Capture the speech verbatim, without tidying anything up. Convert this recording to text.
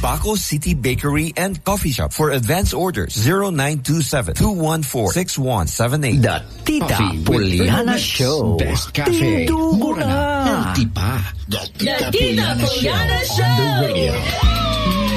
Baco City Bakery and Coffee Shop. For advance orders, zero nine two seven, two one four, six one seven eight. The Tita Poliana Show. Best Cafe. Mura na. Healthy pa. The Tita Poliana Show. On the radio.